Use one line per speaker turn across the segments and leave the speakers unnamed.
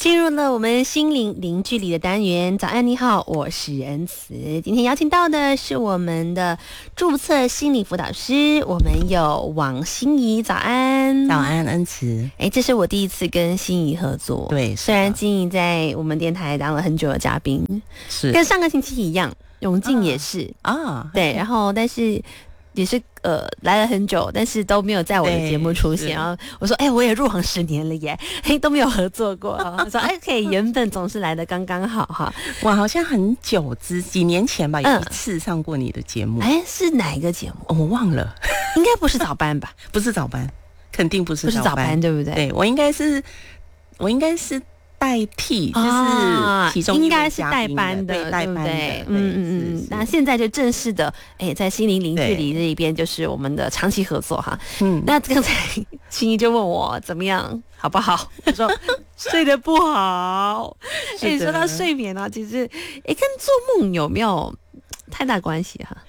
进入了我们心灵零距离的单元。早安，你好，我是恩慈。今天邀请到的是我们的注册心理辅导师，我们有王心怡。早安。
早安，恩慈。
这是我第一次跟心怡合作。
对，
虽然心怡在我们电台当了很久的嘉宾，
是
跟上个星期一样，永静也是啊，对，然后但是也是来了很久，但是都没有在我的节目出现。然后我说，我也入行10年了耶，都没有合作过。他说，可以，缘分总是来的刚刚好哈。
我好像很久几年前吧，有一次上过你的节目。
是哪一个节目？
我忘了，
应该不是早班吧？
不是早班，肯定不是早班，
对不对？
对，我应该是代替，就是其中
应该是代班的，对不对？那现在就正式的，在心灵零距离这一边就是我们的长期合作哈。那刚才心怡就问我怎么样，好不好？我说睡得不好。说到睡眠啊，其实跟做梦有没有太大关系哈？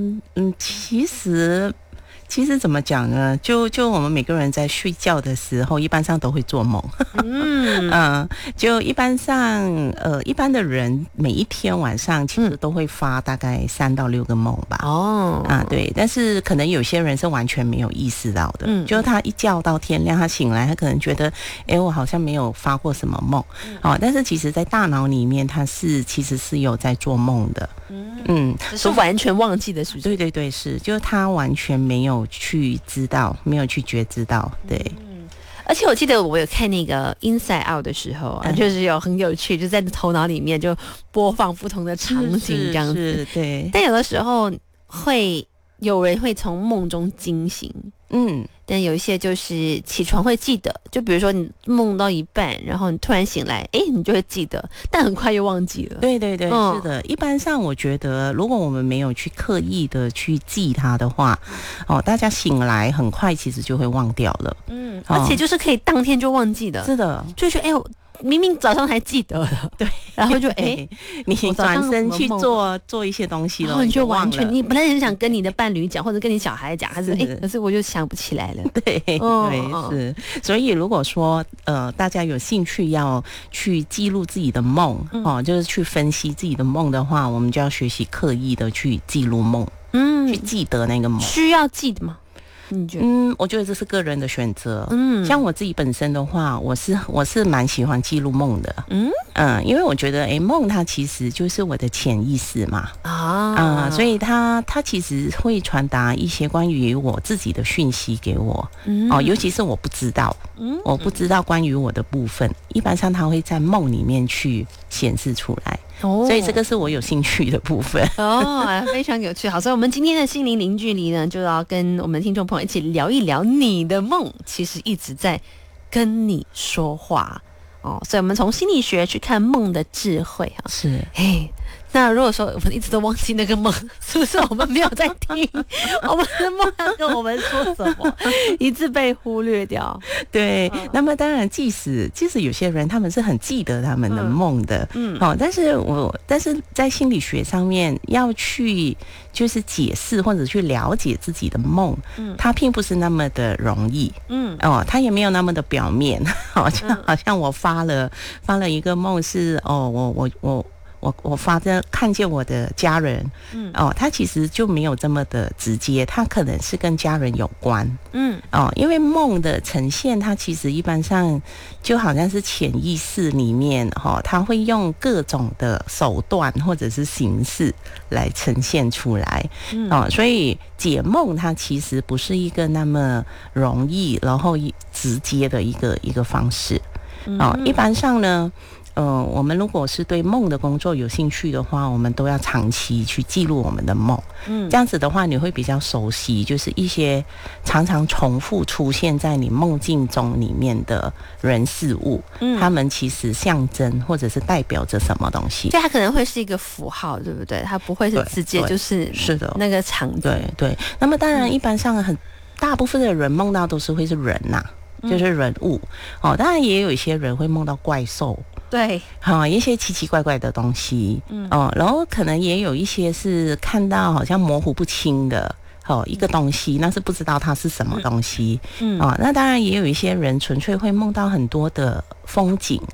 其实怎么讲呢？就我们每个人在睡觉的时候，一般上都会做梦。就一般上，一般的人每一天晚上其实都会发大概3到6个梦吧。对。但是可能有些人是完全没有意识到的。就他一觉到天亮，他醒来，他可能觉得，我好像没有发过什么梦。但是其实在大脑里面，他其实是有在做梦的。
是完全忘记的，是不是？
对，是，就是他完全没有去知道，没有去觉知到，对。
而且我记得我有看那个 Inside Out 的时候啊，就是有很有趣，就在头脑里面就播放不同的场景这样子，
对。
但有的时候有人会从梦中惊醒，但有一些就是起床会记得，就比如说你梦到一半，然后你突然醒来，你就会记得，但很快又忘记了。
对，是的。一般上我觉得，如果我们没有去刻意的去记它的话，大家醒来很快其实就会忘掉了。
而且就是可以当天就忘记的。
是的，
就是明明早上还记得了，
对，
然后就
你转身去做一些东西了，
然后你就完全，你本来很想跟你的伴侣讲，或者跟你小孩讲，还是可是我就想不起来了。
对，是。所以如果说大家有兴趣要去记录自己的梦，就是去分析自己的梦的话，我们就要学习刻意的去记录梦，去记得那个梦。
需要记的吗？
我觉得这是个人的选择。像我自己本身的话，我是蛮喜欢记录梦的。因为我觉得，梦它其实就是我的潜意识嘛。所以它其实会传达一些关于我自己的讯息给我。尤其是我不知道关于我的部分，一般上它会在梦里面去显示出来。所以这个是我有兴趣的部分。
非常有趣。好，所以我们今天的心灵零距离呢，就要跟我们听众朋友一起聊一聊你的梦其实一直在跟你说话。所以我们从心理学去看梦的智慧。
是。
那如果说我们一直都忘记那个梦，是不是我们没有在听我们的梦要跟我们说什么，一直被忽略掉？
对。那么当然即使有些人他们是很记得他们的梦的，但是在心理学上面要去就是解释或者去了解自己的梦，它并不是那么的容易。它也没有那么的表面。好像我发了一个梦是我看见我的家人，他其实就没有这么的直接，他可能是跟家人有关。因为梦的呈现，它其实一般上就好像是潜意识里面，他会用各种的手段或者是形式来呈现出来。所以解梦它其实不是一个那么容易然后直接的一个方式。一般上呢，我们如果是对梦的工作有兴趣的话，我们都要长期去记录我们的梦。这样子的话，你会比较熟悉，就是一些常常重复出现在你梦境中里面的人事物，他们其实象征或者是代表着什么东西。
所以它可能会是一个符号，对不对？它不会是直接就是那个场景。
对。那么当然，一般上大部分的人梦到都是会是人呐。就是人物。当然也有一些人会梦到怪兽，
对，
一些奇奇怪怪的东西。然后可能也有一些是看到好像模糊不清的一个东西，那是不知道它是什么东西。那当然也有一些人纯粹会梦到很多的风景，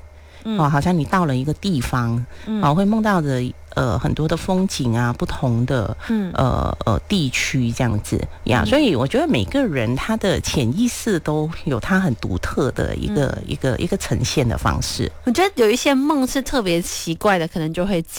好像你到了一个地方，会梦到的很多的风景啊，不同的地区这样子呀，所以我觉得每个人他的潜意识都有他很独特的一个呈现的方式。
我觉得有一些梦是特别奇怪的，可能就会